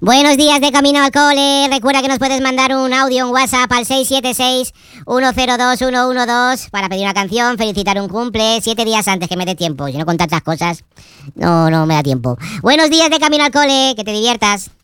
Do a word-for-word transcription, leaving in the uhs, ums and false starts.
Buenos días de camino al cole. Recuerda que nos puedes mandar un audio en WhatsApp al seis siete seis, uno cero dos, uno uno dos para pedir una canción, felicitar un cumple, siete días antes, que me dé tiempo. Yo no con tantas cosas, no, no me da tiempo. Buenos días de camino al cole, que te diviertas.